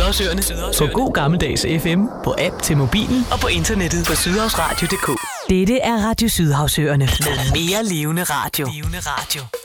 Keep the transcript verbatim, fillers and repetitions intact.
Sydhavsøerne. På god gammeldags F M, på app til mobilen og på internettet på sydhavsradio punktum d k. Dette er Radio Sydhavsøerne med mere levende radio.